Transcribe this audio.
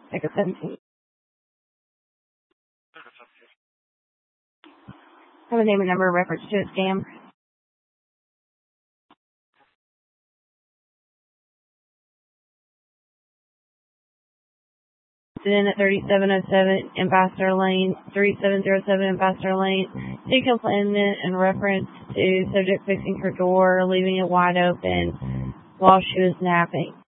Ticket 17. Have a name and number of reference to a scam. In at 3707 Ambassador Lane, 3707 Ambassador Lane. City complainant in reference to subject fixing her door, leaving it wide open while she was napping.